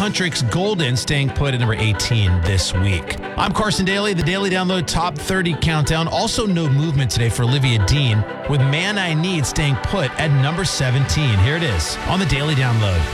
Huntrix Golden staying put at number 18 this week. I'm Carson Daly, the Daily Download Top 30 Countdown. Also no movement today for Olivia Dean with Man I Need staying put at number 17. Here it is on the Daily Download.